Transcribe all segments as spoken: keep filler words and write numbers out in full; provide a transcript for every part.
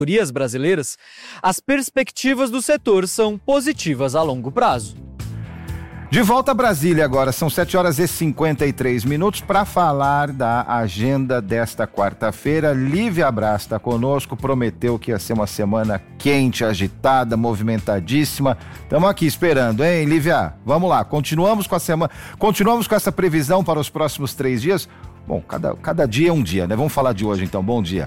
consultorias brasileiras, as perspectivas do setor são positivas a longo prazo. De volta a Brasília agora, são sete horas e cinquenta e três minutos para falar da agenda desta quarta-feira. Lívia Braz está conosco, prometeu que ia ser uma semana quente, agitada, movimentadíssima. Estamos aqui esperando, hein, Lívia? Vamos lá, continuamos com a semana, continuamos com essa previsão para os próximos três dias? Bom, cada, cada dia é um dia, né? Vamos falar de hoje então, bom dia.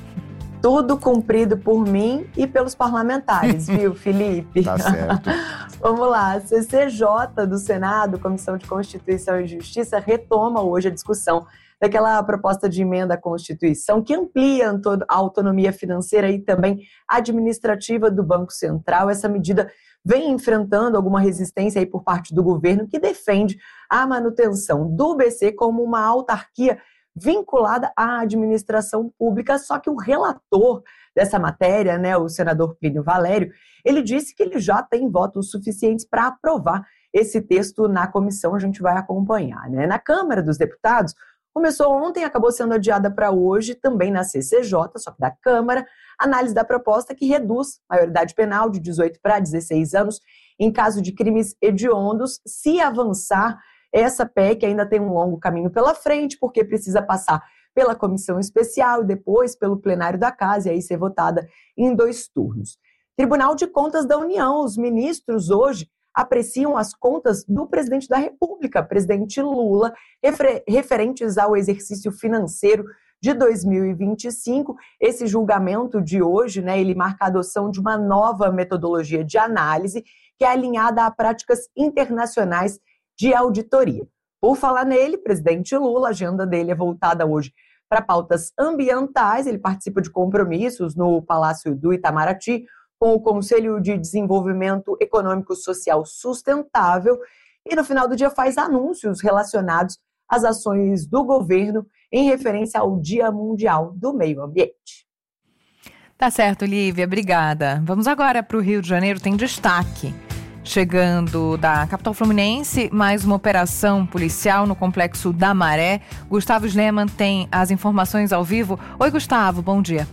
Tudo cumprido por mim e pelos parlamentares, viu, Felipe? Tá certo. Vamos lá, a C C J do Senado, Comissão de Constituição e Justiça, retoma hoje a discussão daquela proposta de emenda à Constituição que amplia a autonomia financeira e também administrativa do Banco Central. Essa medida vem enfrentando alguma resistência aí por parte do governo, que defende a manutenção do B C como uma autarquia vinculada à administração pública, só que o relator dessa matéria, né, o senador Plínio Valério, ele disse que ele já tem votos suficientes para aprovar esse texto na comissão, a gente vai acompanhar, né? Na Câmara dos Deputados, começou ontem, acabou sendo adiada para hoje, também na C C J, só que da Câmara, análise da proposta que reduz a maioridade penal de dezoito para dezesseis anos em caso de crimes hediondos, se avançar. Essa P E C ainda tem um longo caminho pela frente, porque precisa passar pela comissão especial e depois pelo plenário da Casa, e aí ser votada em dois turnos. Tribunal de Contas da União, os ministros hoje apreciam as contas do presidente da República, presidente Lula, refer- referentes ao exercício financeiro de dois mil e vinte e cinco. Esse julgamento de hoje, né, ele marca a adoção de uma nova metodologia de análise que é alinhada a práticas internacionais de auditoria. Por falar nele, presidente Lula, a agenda dele é voltada hoje para pautas ambientais, ele participa de compromissos no Palácio do Itamaraty com o Conselho de Desenvolvimento Econômico Social Sustentável e no final do dia faz anúncios relacionados às ações do governo em referência ao Dia Mundial do Meio Ambiente. Tá certo, Lívia, obrigada. Vamos agora para o Rio de Janeiro, tem destaque. Chegando da capital fluminense, mais uma operação policial no Complexo da Maré. Gustavo Sleman tem as informações ao vivo. Oi, Gustavo, bom dia.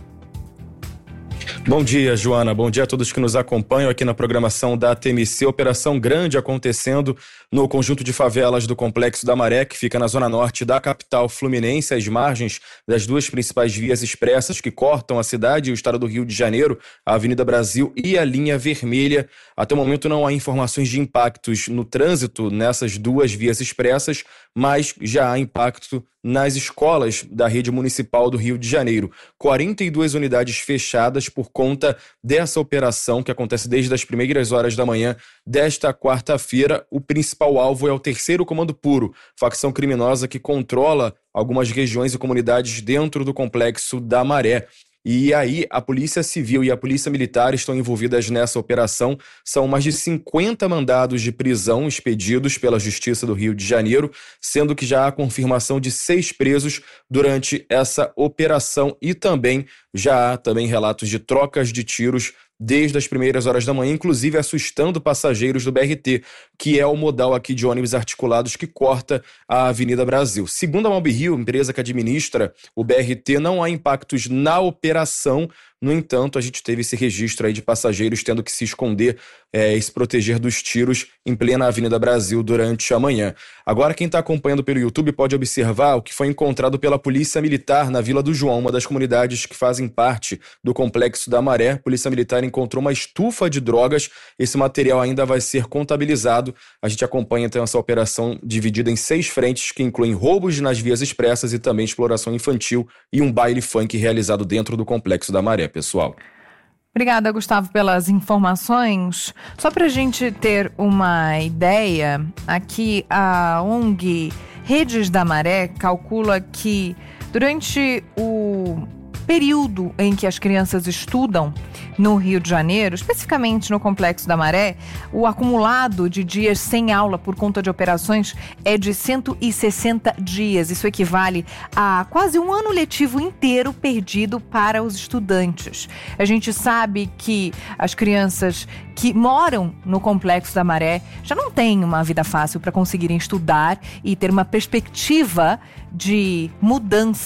Bom dia, Joana. Bom dia a todos que nos acompanham aqui na programação da T M C. Operação grande acontecendo no conjunto de favelas do Complexo da Maré, que fica na zona norte da capital fluminense, às margens das duas principais vias expressas que cortam a cidade e o estado do Rio de Janeiro, a Avenida Brasil e a linha vermelha. Até o momento não há informações de impactos no trânsito nessas duas vias expressas, mas já há impacto nas escolas da rede municipal do Rio de Janeiro. quarenta e duas unidades fechadas por conta dessa operação que acontece desde as primeiras horas da manhã desta quarta-feira. O principal alvo é o Terceiro Comando Puro, facção criminosa que controla algumas regiões e comunidades dentro do Complexo da Maré. E aí, a Polícia Civil e a Polícia Militar estão envolvidas nessa operação. São mais de cinquenta mandados de prisão expedidos pela Justiça do Rio de Janeiro, sendo que já há confirmação de seis presos durante essa operação e também já há também relatos de trocas de tiros desde as primeiras horas da manhã, inclusive assustando passageiros do B R T, que é o modal aqui de ônibus articulados que corta a Avenida Brasil. Segundo a MobiRio, empresa que administra o B R T, não há impactos na operação. No entanto, a gente teve esse registro aí de passageiros tendo que se esconder é, e se proteger dos tiros em plena Avenida Brasil durante a manhã. Agora, quem está acompanhando pelo YouTube pode observar o que foi encontrado pela Polícia Militar na Vila do João, uma das comunidades que fazem parte do Complexo da Maré. A Polícia Militar encontrou uma estufa de drogas. Esse material ainda vai ser contabilizado. A gente acompanha então essa operação dividida em seis frentes, que incluem roubos nas vias expressas e também exploração infantil e um baile funk realizado dentro do Complexo da Maré, pessoal. Obrigada, Gustavo, pelas informações. Só para a gente ter uma ideia, aqui a O N G Redes da Maré calcula que durante o período em que as crianças estudam no Rio de Janeiro, especificamente no Complexo da Maré, o acumulado de dias sem aula por conta de operações é de cento e sessenta dias. Isso equivale a quase um ano letivo inteiro perdido para os estudantes. A gente sabe que as crianças que moram no Complexo da Maré já não têm uma vida fácil para conseguirem estudar e ter uma perspectiva de mudança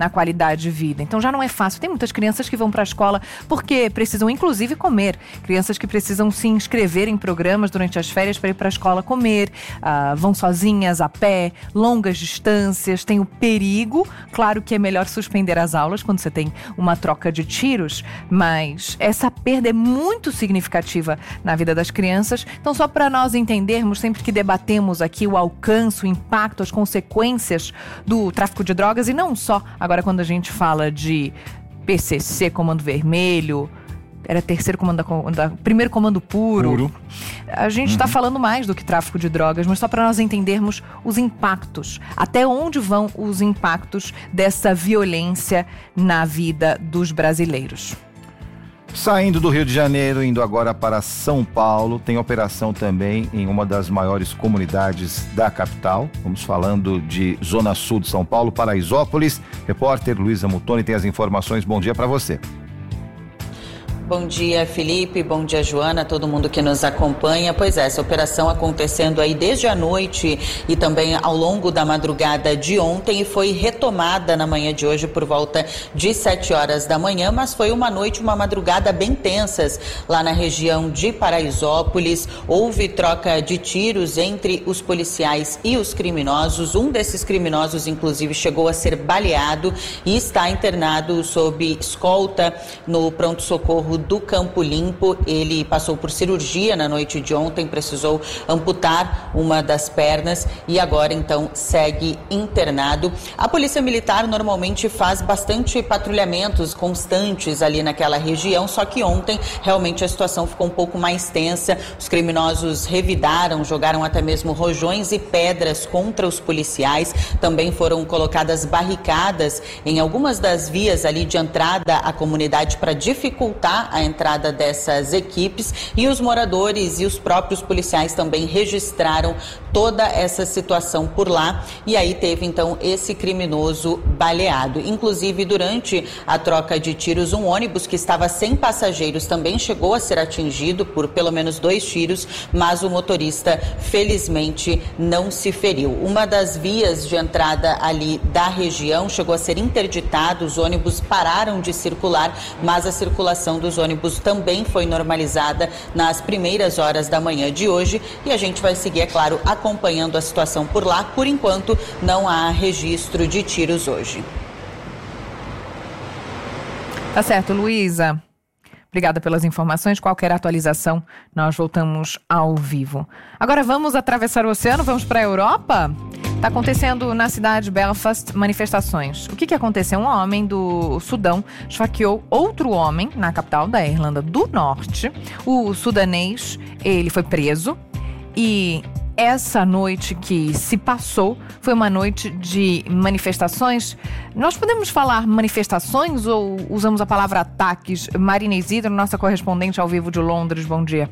na qualidade de vida. Então já não é fácil. Tem muitas crianças que vão para a escola porque precisam, inclusive, comer. Crianças que precisam se inscrever em programas durante as férias para ir para a escola comer, uh, vão sozinhas, a pé, longas distâncias, tem o perigo. Claro que é melhor suspender as aulas quando você tem uma troca de tiros, mas essa perda é muito significativa na vida das crianças. Então, só para nós entendermos, sempre que debatemos aqui o alcance, o impacto, as consequências do tráfico de drogas, e não só agora quando a gente fala de P C C, Comando Vermelho, era terceiro comando da, da primeiro comando puro. puro. A gente está uhum. falando mais do que tráfico de drogas, mas só para nós entendermos os impactos, até onde vão os impactos dessa violência na vida dos brasileiros. Saindo do Rio de Janeiro, indo agora para São Paulo, tem operação também em uma das maiores comunidades da capital. Vamos falando de Zona Sul de São Paulo, Paraisópolis. Repórter Luísa Mutoni tem as informações. Bom dia para você. Bom dia, Felipe, bom dia, Joana, todo mundo que nos acompanha. Pois é, essa operação acontecendo aí desde a noite e também ao longo da madrugada de ontem, e foi retomada na manhã de hoje por volta de sete horas da manhã, mas foi uma noite, uma madrugada bem tensas lá na região de Paraisópolis. Houve troca de tiros entre os policiais e os criminosos. Um desses criminosos, inclusive, chegou a ser baleado e está internado sob escolta no pronto-socorro do Campo Limpo. Ele passou por cirurgia na noite de ontem, precisou amputar uma das pernas e agora então segue internado. A Polícia Militar normalmente faz bastante patrulhamentos constantes ali naquela região, só que ontem realmente a situação ficou um pouco mais tensa. Os criminosos revidaram, jogaram até mesmo rojões e pedras contra os policiais. Também foram colocadas barricadas em algumas das vias ali de entrada à comunidade para dificultar a entrada dessas equipes, e os moradores e os próprios policiais também registraram toda essa situação por lá, e aí teve então esse criminoso baleado. Inclusive, durante a troca de tiros, um ônibus que estava sem passageiros também chegou a ser atingido por pelo menos dois tiros, mas o motorista felizmente não se feriu. Uma das vias de entrada ali da região chegou a ser interditada, os ônibus pararam de circular, mas a circulação dos ônibus também foi normalizada nas primeiras horas da manhã de hoje, e a gente vai seguir, é claro, acompanhando a situação por lá. Por enquanto, não há registro de tiros hoje. Tá certo, Luísa. Obrigada pelas informações. Qualquer atualização, nós voltamos ao vivo. Agora vamos atravessar o oceano, vamos para a Europa? Está acontecendo na cidade de Belfast manifestações. O que, que aconteceu? Um homem do Sudão esfaqueou outro homem na capital da Irlanda do Norte. O sudanês, ele foi preso, e essa noite que se passou foi uma noite de manifestações. Nós podemos falar manifestações ou usamos a palavra ataques? Marina Isidro, nossa correspondente ao vivo de Londres, bom dia.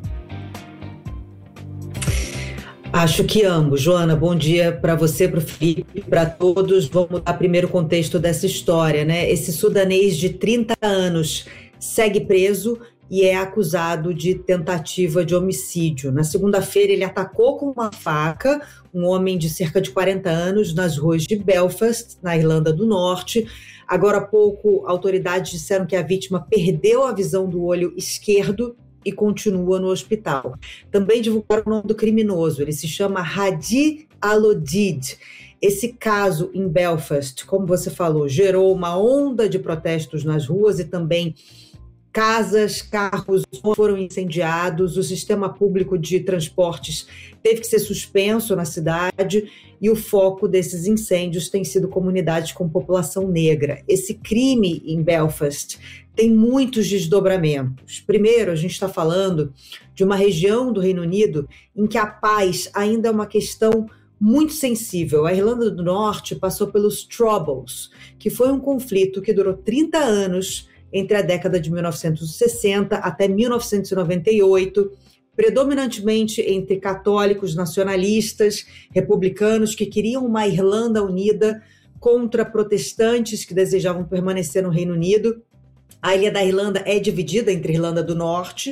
Acho que ambos. Joana, bom dia para você, para o Felipe, para todos. Vamos dar primeiro o contexto dessa história, né? Esse sudanês de trinta anos segue preso e é acusado de tentativa de homicídio. Na segunda-feira, ele atacou com uma faca um homem de cerca de quarenta anos nas ruas de Belfast, na Irlanda do Norte. Agora há pouco, autoridades disseram que a vítima perdeu a visão do olho esquerdo e continua no hospital. Também divulgaram o nome do criminoso. Ele se chama Hadi Al-Odid. Esse caso em Belfast, como você falou, gerou uma onda de protestos nas ruas e também casas, carros foram incendiados, o sistema público de transportes teve que ser suspenso na cidade e o foco desses incêndios tem sido comunidades com população negra. Esse crime em Belfast tem muitos desdobramentos. Primeiro, a gente está falando de uma região do Reino Unido em que a paz ainda é uma questão muito sensível. A Irlanda do Norte passou pelos Troubles, que foi um conflito que durou trinta anos entre a década de mil novecentos e sessenta até mil novecentos e noventa e oito, predominantemente entre católicos nacionalistas, republicanos que queriam uma Irlanda unida contra protestantes que desejavam permanecer no Reino Unido. A ilha da Irlanda é dividida entre Irlanda do Norte,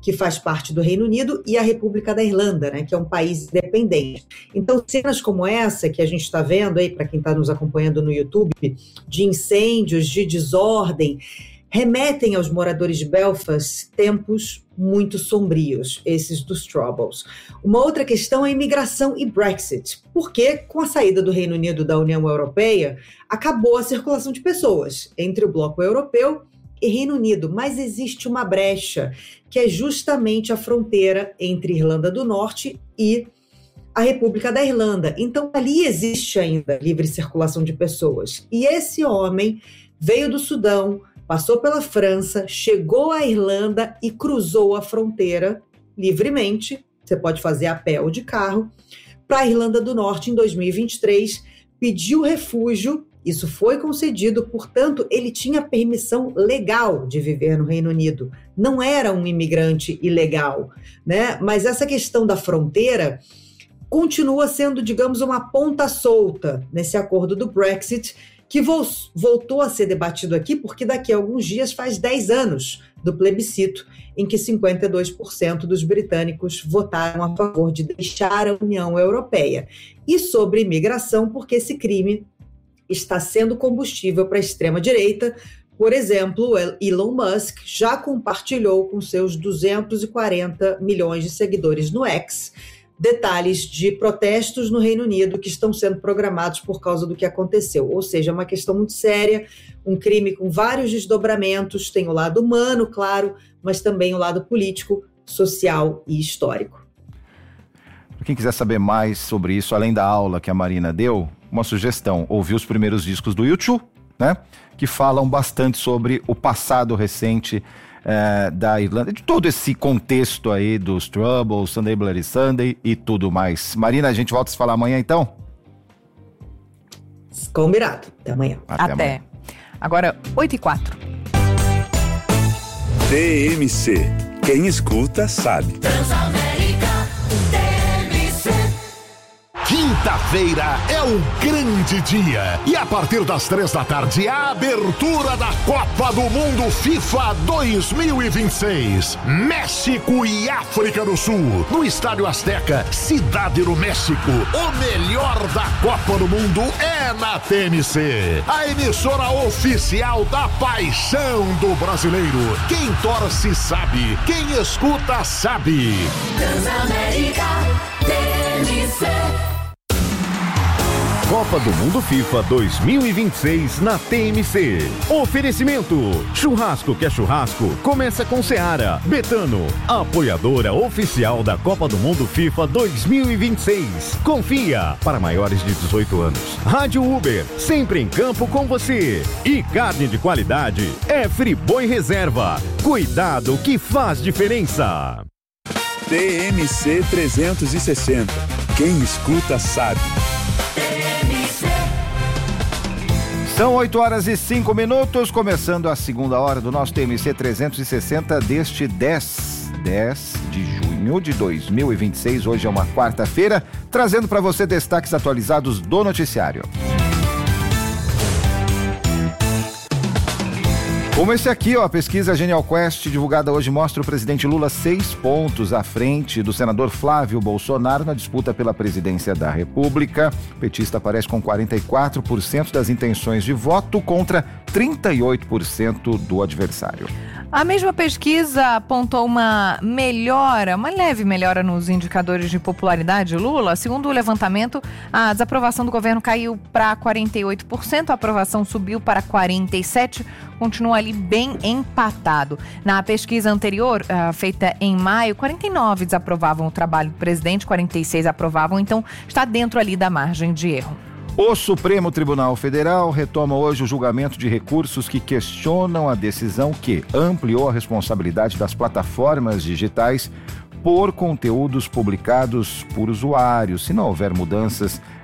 que faz parte do Reino Unido, e a República da Irlanda, né, que é um país independente. Então, cenas como essa que a gente está vendo aí, para quem está nos acompanhando no YouTube, de incêndios, de desordem, remetem aos moradores de Belfast tempos muito sombrios, esses dos Troubles. Uma outra questão é imigração e Brexit, porque com a saída do Reino Unido da União Europeia, acabou a circulação de pessoas entre o bloco europeu e Reino Unido, mas existe uma brecha, que é justamente a fronteira entre Irlanda do Norte e a República da Irlanda. Então, ali existe ainda livre circulação de pessoas. E esse homem veio do Sudão, passou pela França, chegou à Irlanda e cruzou a fronteira livremente, você pode fazer a pé ou de carro, para a Irlanda do Norte em dois mil e vinte e três, pediu refúgio. Isso foi concedido, portanto, ele tinha permissão legal de viver no Reino Unido. Não era um imigrante ilegal, né? Mas essa questão da fronteira continua sendo, digamos, uma ponta solta nesse acordo do Brexit, que vo- voltou a ser debatido aqui, porque daqui a alguns dias faz dez anos do plebiscito, em que cinquenta e dois por cento dos britânicos votaram a favor de deixar a União Europeia. E sobre imigração, porque esse crime está sendo combustível para a extrema-direita. Por exemplo, Elon Musk já compartilhou com seus duzentos e quarenta milhões de seguidores no X detalhes de protestos no Reino Unido que estão sendo programados por causa do que aconteceu. Ou seja, é uma questão muito séria, um crime com vários desdobramentos, tem o lado humano, claro, mas também o lado político, social e histórico. Para quem quiser saber mais sobre isso, além da aula que a Marina deu, uma sugestão, ouvir os primeiros discos do U dois, né, que falam bastante sobre o passado recente é, da Irlanda, de todo esse contexto aí dos Troubles, Sunday Bloody Sunday e tudo mais. Marina, a gente volta a se falar amanhã então? Combinado. Até amanhã. Até. Até amanhã. Agora, oito e quatro. T M C. Quem escuta sabe. Quinta-feira é um grande dia e a partir das três da tarde a abertura da Copa do Mundo FIFA dois mil e vinte e seis. México e África do Sul, no Estádio Azteca, Cidade do México. O melhor da Copa do Mundo é na T M C, a emissora oficial da paixão do brasileiro. Quem torce sabe, quem escuta sabe. Transamérica T M C. Copa do Mundo FIFA dois mil e vinte e seis na T M C. Oferecimento: churrasco que é churrasco, começa com Seara. Betano, apoiadora oficial da Copa do Mundo FIFA dois mil e vinte e seis. Confia, para maiores de dezoito anos. Rádio Uber, sempre em campo com você. E carne de qualidade é Friboi Reserva. Cuidado que faz diferença. T M C trezentos e sessenta. Quem escuta sabe. São oito horas e cinco minutos, começando a segunda hora do nosso T M C trezentos e sessenta deste dez de junho de dois mil e vinte e seis. Hoje é uma quarta-feira, trazendo para você destaques atualizados do noticiário. Como esse aqui, ó, a pesquisa Genial Quest divulgada hoje mostra o presidente Lula seis pontos à frente do senador Flávio Bolsonaro na disputa pela presidência da República. O petista aparece com quarenta e quatro por cento das intenções de voto contra trinta e oito por cento do adversário. A mesma pesquisa apontou uma melhora, uma leve melhora nos indicadores de popularidade de Lula. Segundo o levantamento, a desaprovação do governo caiu para quarenta e oito por cento, a aprovação subiu para quarenta e sete por cento, continua ali bem empatado. Na pesquisa anterior, uh, feita em maio, quarenta e nove por cento desaprovavam o trabalho do presidente, quarenta e seis por cento aprovavam, então está dentro ali da margem de erro. O Supremo Tribunal Federal retoma hoje o julgamento de recursos que questionam a decisão que ampliou a responsabilidade das plataformas digitais por conteúdos publicados por usuários. Se não houver mudanças,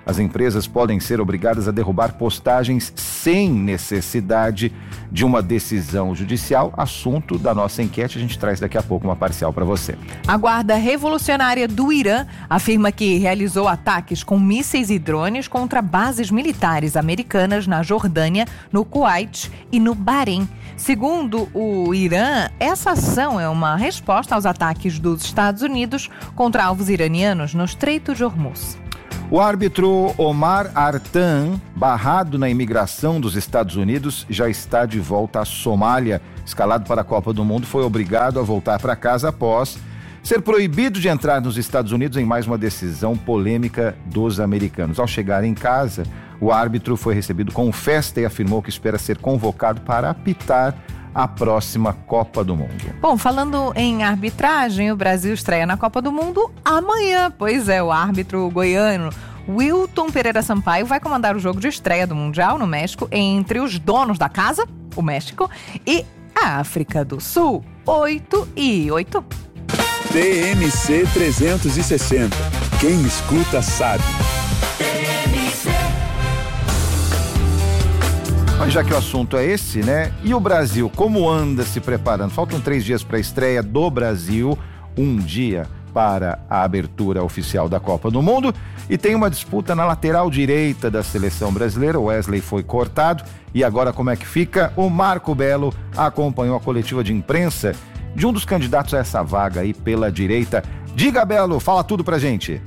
As empresas podem ser obrigadas a derrubar postagens sem necessidade de uma decisão judicial. Assunto da nossa enquete, a gente traz daqui a pouco uma parcial para você. A Guarda Revolucionária do Irã afirma que realizou ataques com mísseis e drones contra bases militares americanas na Jordânia, no Kuwait e no Bahrein. Segundo o Irã, essa ação é uma resposta aos ataques dos Estados Unidos contra alvos iranianos no Estreito de Hormuz. O árbitro Omar Artan, barrado na imigração dos Estados Unidos, já está de volta à Somália. Escalado para a Copa do Mundo, foi obrigado a voltar para casa após ser proibido de entrar nos Estados Unidos em mais uma decisão polêmica dos americanos. Ao chegar em casa, o árbitro foi recebido com festa e afirmou que espera ser convocado para apitar a próxima Copa do Mundo. Bom, falando em arbitragem, o Brasil estreia na Copa do Mundo amanhã. Pois é, o árbitro goiano Wilton Pereira Sampaio vai comandar o jogo de estreia do Mundial no México entre os donos da casa, o México, e a África do Sul. oito e oito. T M C trezentos e sessenta. Quem escuta sabe. Mas já que o assunto é esse, né? E o Brasil, como anda se preparando? Faltam três dias para a estreia do Brasil, um dia para a abertura oficial da Copa do Mundo. E tem uma disputa na lateral direita da seleção brasileira. O Wesley foi cortado. E agora como é que fica? O Marco Belo acompanhou a coletiva de imprensa de um dos candidatos a essa vaga aí pela direita. Diga, Belo, fala tudo pra gente.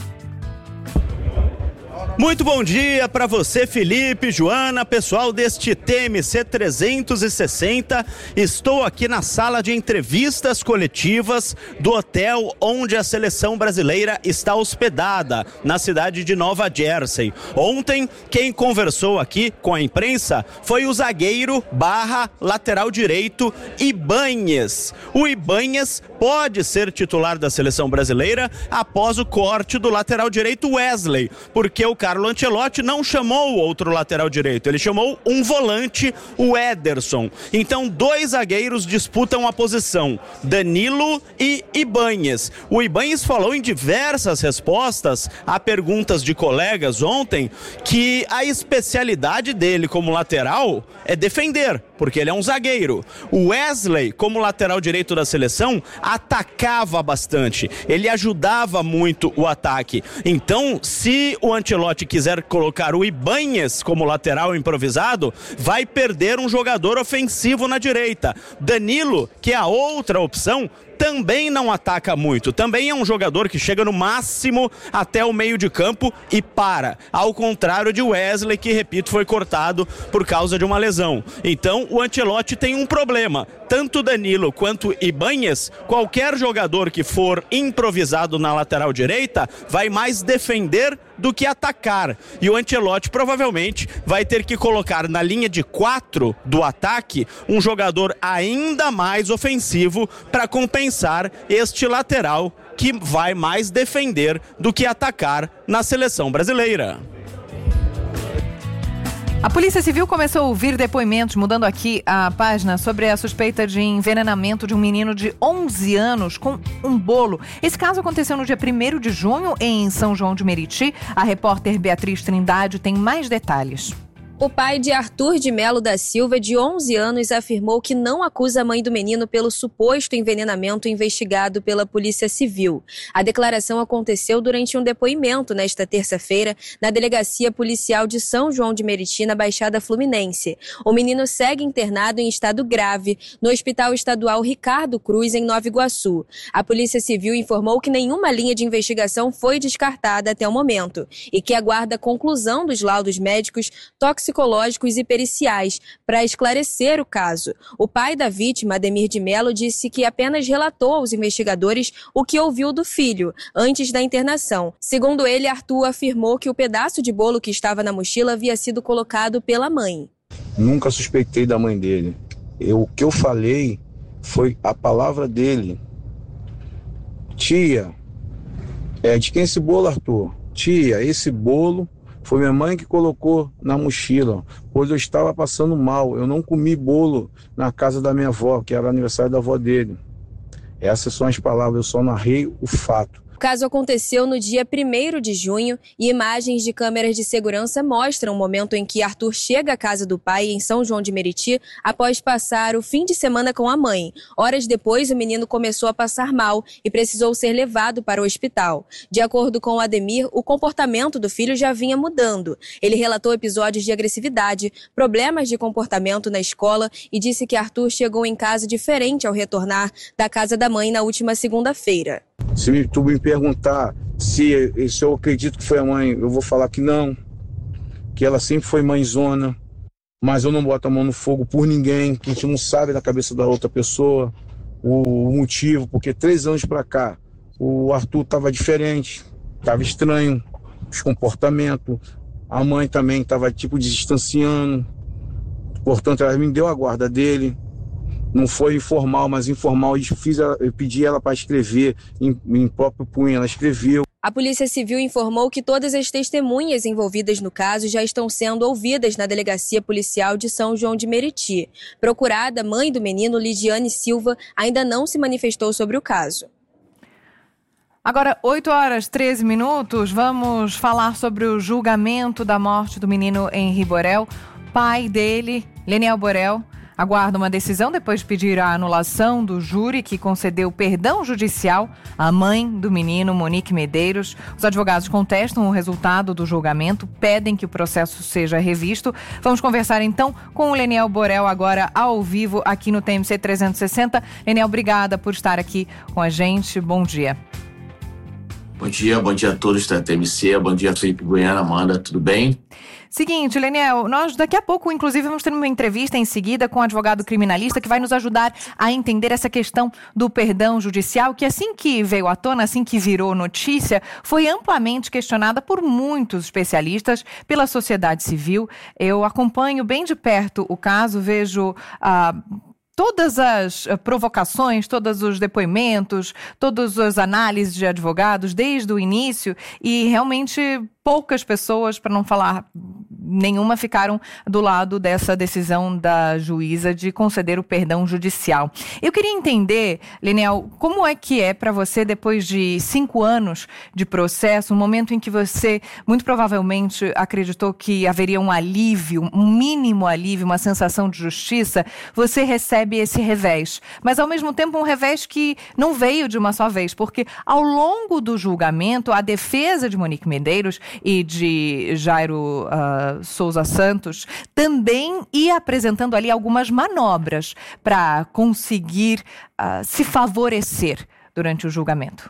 Muito bom dia para você, Felipe, Joana, pessoal deste T M C trezentos e sessenta. Estou aqui na sala de entrevistas coletivas do hotel onde a seleção brasileira está hospedada, na cidade de Nova Jersey. Ontem, quem conversou aqui com a imprensa foi o zagueiro barra lateral direito Ibanhes. O Ibanhes pode ser titular da seleção brasileira após o corte do lateral direito Wesley, porque o Carlo Ancelotti não chamou o outro lateral direito, ele chamou um volante, o Ederson. Então, dois zagueiros disputam a posição, Danilo e Ibanhes. O Ibanhes falou em diversas respostas a perguntas de colegas ontem que a especialidade dele como lateral é defender, porque ele é um zagueiro. O Wesley, como lateral direito da seleção, atacava bastante, ele ajudava muito o ataque. Então, se o Ancelotti quiser colocar o Ibanhes como lateral improvisado, vai perder um jogador ofensivo na direita. Danilo, que é a outra opção, também não ataca muito, também é um jogador que chega no máximo até o meio de campo e para, ao contrário de Wesley, que, repito, foi cortado por causa de uma lesão. Então o Ancelotti tem um problema, tanto Danilo quanto Ibanhes, qualquer jogador que for improvisado na lateral direita vai mais defender do que atacar, e o Ancelotti provavelmente vai ter que colocar na linha de quatro do ataque um jogador ainda mais ofensivo para compensar este lateral que vai mais defender do que atacar na seleção brasileira. A Polícia Civil começou a ouvir depoimentos, mudando aqui a página, sobre a suspeita de envenenamento de um menino de onze anos com um bolo. Esse caso aconteceu no dia primeiro de junho em São João de Meriti. A repórter Beatriz Trindade tem mais detalhes. O pai de Arthur de Melo da Silva, de onze anos, afirmou que não acusa a mãe do menino pelo suposto envenenamento investigado pela Polícia Civil. A declaração aconteceu durante um depoimento nesta terça-feira na Delegacia Policial de São João de Meriti, na Baixada Fluminense. O menino segue internado em estado grave no Hospital Estadual Ricardo Cruz, em Nova Iguaçu. A Polícia Civil informou que nenhuma linha de investigação foi descartada até o momento e que aguarda a conclusão dos laudos médicos, toxicológicos psicológicos e periciais para esclarecer o caso. O pai da vítima, Ademir de Melo, disse que apenas relatou aos investigadores o que ouviu do filho antes da internação. Segundo ele, Arthur afirmou que o pedaço de bolo que estava na mochila havia sido colocado pela mãe. Nunca suspeitei da mãe dele. Eu, o que eu falei foi a palavra dele. Tia, é de quem esse bolo, Arthur? Tia, esse bolo foi minha mãe que colocou na mochila, pois eu estava passando mal. Eu não comi bolo na casa da minha avó, que era aniversário da avó dele. Essas são as palavras, eu só narrei o fato. O caso aconteceu no dia primeiro de junho e imagens de câmeras de segurança mostram o momento em que Arthur chega à casa do pai em São João de Meriti após passar o fim de semana com a mãe. Horas depois, o menino começou a passar mal e precisou ser levado para o hospital. De acordo com o Ademir, o comportamento do filho já vinha mudando. Ele relatou episódios de agressividade, problemas de comportamento na escola e disse que Arthur chegou em casa diferente ao retornar da casa da mãe na última segunda-feira. Se tu me perguntar se, se eu acredito que foi a mãe, eu vou falar que não, que ela sempre foi mãezona, mas eu não boto a mão no fogo por ninguém, que a gente não sabe da cabeça da outra pessoa o, o motivo, porque três anos pra cá o Arthur tava diferente, tava estranho, os comportamentos, a mãe também tava tipo distanciando, portanto ela me deu a guarda dele. Não foi informal, mas informal. Eu, fiz, eu pedi ela para escrever em, em próprio punho, ela escreveu. A Polícia Civil informou que todas as testemunhas envolvidas no caso já estão sendo ouvidas na Delegacia Policial de São João de Meriti. Procurada, a mãe do menino, Lidiane Silva, ainda não se manifestou sobre o caso. Agora, oito horas e treze minutos, vamos falar sobre o julgamento da morte do menino Henri Borel. Pai dele, Leniel Borel, aguarda uma decisão depois de pedir a anulação do júri que concedeu perdão judicial à mãe do menino, Monique Medeiros. Os advogados contestam o resultado do julgamento, pedem que o processo seja revisto. Vamos conversar então com o Leniel Borel agora ao vivo aqui no T M C trezentos e sessenta. Leniel, obrigada por estar aqui com a gente. Bom dia. Bom dia, bom dia a todos da T M C, bom dia Felipe Goiana, Amanda, tudo bem? Seguinte, Leniel, nós daqui a pouco, inclusive, vamos ter uma entrevista em seguida com um advogado criminalista que vai nos ajudar a entender essa questão do perdão judicial, que assim que veio à tona, assim que virou notícia, foi amplamente questionada por muitos especialistas, pela sociedade civil. Eu acompanho bem de perto o caso, vejo ah, todas as provocações, todos os depoimentos, todas as análises de advogados desde o início e realmente poucas pessoas, para não falar nenhuma, ficaram do lado dessa decisão da juíza de conceder o perdão judicial. Eu queria entender, Leniel, como é que é para você, depois de cinco anos de processo, um momento em que você muito provavelmente acreditou que haveria um alívio, um mínimo alívio, uma sensação de justiça, você recebe esse revés. Mas, ao mesmo tempo, um revés que não veio de uma só vez, porque ao longo do julgamento, a defesa de Monique Medeiros e de Jairo uh, Souza Santos também ia apresentando ali algumas manobras para conseguir uh, se favorecer durante o julgamento.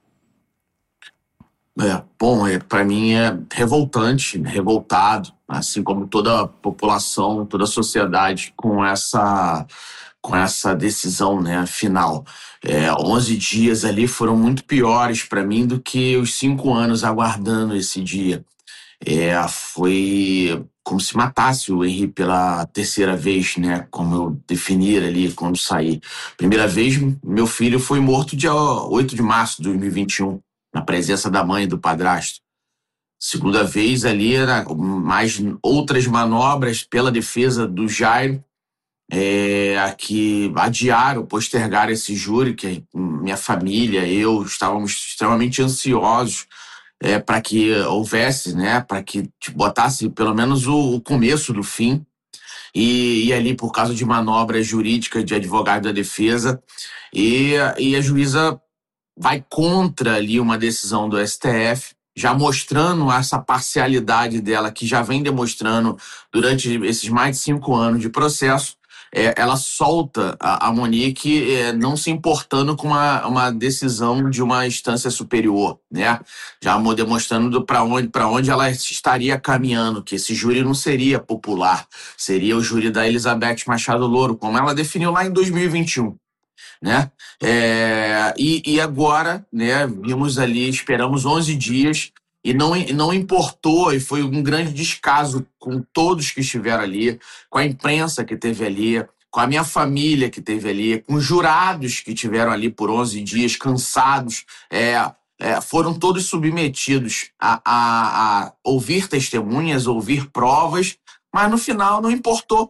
É, bom, é, para mim é revoltante, revoltado, assim como toda a população, toda a sociedade com essa, com essa decisão, né, final. É, onze dias ali foram muito piores para mim do que os cinco anos aguardando esse dia. É, foi como se matasse o Henri pela terceira vez, né? Como eu definir ali quando saí. Primeira vez, meu filho foi morto dia oito de março de dois mil e vinte e um, na presença da mãe e do padrasto. Segunda vez ali, era mais outras manobras pela defesa do Jairo, é, que adiaram, postergaram esse júri, que minha família, eu, estávamos extremamente ansiosos é, para que houvesse, né, para que tipo, botasse pelo menos o, o começo do fim. E, e ali, por causa de manobras jurídicas de advogado da defesa, e, e a juíza vai contra ali uma decisão do S T F, já mostrando essa parcialidade dela, que já vem demonstrando durante esses mais de cinco anos de processo. É, ela solta a, a Monique é, não se importando com uma, uma decisão de uma instância superior, né? Já demonstrando para onde, para onde ela estaria caminhando, que esse júri não seria popular, seria o júri da Elizabeth Machado Louro, como ela definiu lá em dois mil e vinte e um. Né? É, e, e agora, né, vimos ali, esperamos onze dias e não, não importou, e foi um grande descaso com todos que estiveram ali, com a imprensa que esteve ali, com a minha família que esteve ali, com os jurados que estiveram ali por onze dias, cansados, é, é, foram todos submetidos a, a, a ouvir testemunhas, ouvir provas, mas no final não importou.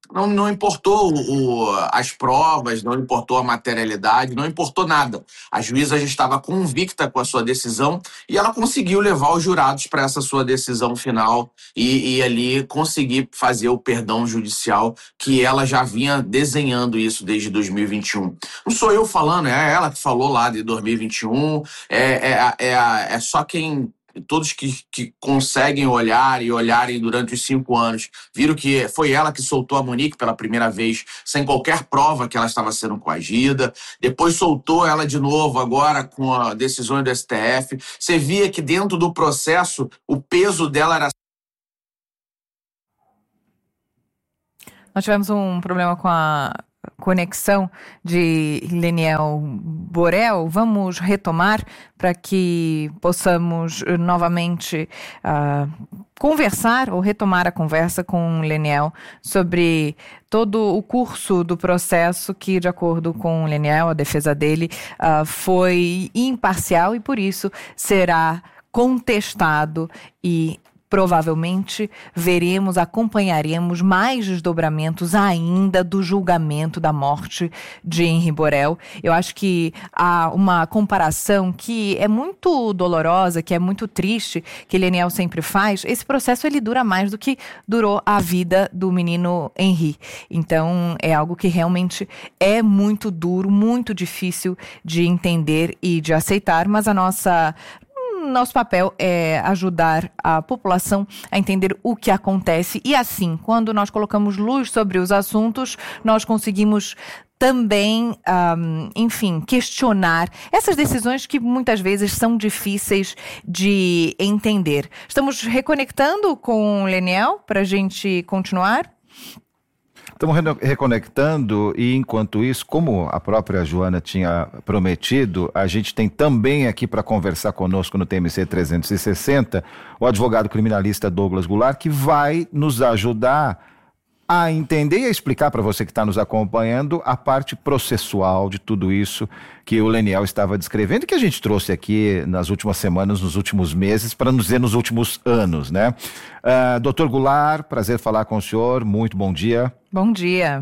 Não, não importou o, as provas, não importou a materialidade, não importou nada. A juíza já estava convicta com a sua decisão e ela conseguiu levar os jurados para essa sua decisão final e, e ali conseguir fazer o perdão judicial que ela já vinha desenhando isso desde dois mil e vinte e um. Não sou eu falando, é ela que falou lá de dois mil e vinte e um, é, é, é, é só quem... Todos que, que conseguem olhar e olharem durante os cinco anos, viram que foi ela que soltou a Monique pela primeira vez, sem qualquer prova que ela estava sendo coagida. Depois soltou ela de novo, agora com a decisão do S T F. Você via que dentro do processo, o peso dela era... Nós tivemos um problema com a conexão de Leniel Borel. Vamos retomar para que possamos novamente uh, conversar ou retomar a conversa com Leniel sobre todo o curso do processo que, de acordo com Leniel, a defesa dele uh, foi imparcial e por isso será contestado e provavelmente veremos, acompanharemos mais desdobramentos ainda do julgamento da morte de Henri Borel. Eu acho que há uma comparação que é muito dolorosa, que é muito triste, que Leniel sempre faz. Esse processo ele dura mais do que durou a vida do menino Henri. Então é algo que realmente é muito duro, muito difícil de entender e de aceitar, mas a nossa... Nosso papel é ajudar a população a entender o que acontece e assim, quando nós colocamos luz sobre os assuntos, nós conseguimos também, um, enfim, questionar essas decisões que muitas vezes são difíceis de entender. Estamos reconectando com o Leniel para a gente continuar? Estamos reconectando e, enquanto isso, como a própria Joana tinha prometido, a gente tem também aqui para conversar conosco no T M C trezentos e sessenta o advogado criminalista Douglas Goulart, que vai nos ajudar a entender e a explicar para você que está nos acompanhando a parte processual de tudo isso que o Leniel estava descrevendo e que a gente trouxe aqui nas últimas semanas, nos últimos meses, para nos dizer nos últimos anos, né? Uh, doutor Goulart, prazer falar com o senhor, muito bom dia. Bom dia.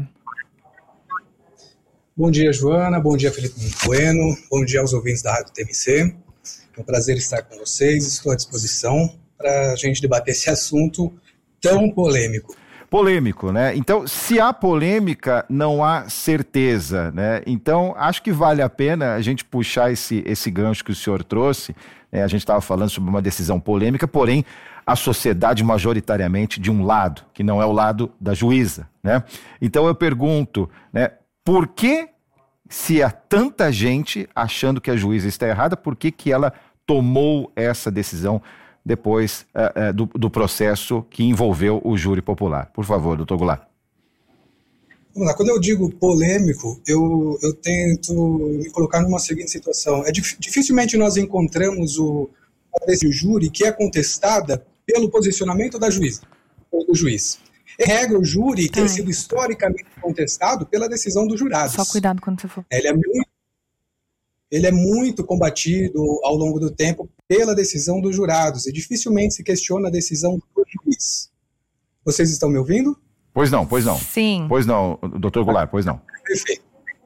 Bom dia, Joana, bom dia, Felipe Bueno, bom dia aos ouvintes da Rádio T M C. É um prazer estar com vocês, estou à disposição para a gente debater esse assunto tão polêmico. Polêmico, né? Então, se há polêmica, não há certeza, né? Então, acho que vale a pena a gente puxar esse, esse gancho que o senhor trouxe, né? A gente estava falando sobre uma decisão polêmica, porém, a sociedade majoritariamente de um lado, que não é o lado da juíza, né? Então, eu pergunto, né? Por que, se há tanta gente achando que a juíza está errada, por que que ela tomou essa decisão depois uh, uh, do, do processo que envolveu o júri popular? Por favor, doutor Goulart. Vamos lá, quando eu digo polêmico, eu, eu tento me colocar numa seguinte situação. É dif, dificilmente nós encontramos o, a decisão do júri que é contestada pelo posicionamento da juíza, ou do juiz. Em regra, o júri tem sido historicamente contestado pela decisão dos jurados. Só cuidado quando você for. Ele é muito Ele é muito combatido ao longo do tempo pela decisão dos jurados e dificilmente se questiona a decisão do juiz. Vocês estão me ouvindo? Pois não, pois não. Sim. Pois não, doutor Goulart, pois não. Perfeito.